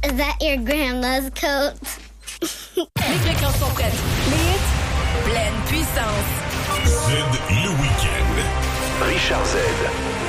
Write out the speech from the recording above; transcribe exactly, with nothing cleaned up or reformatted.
Is that your grandma's coat? Les fréquences sont prêtes. Les hits, pleine puissance. Z le week-end. Richard Z.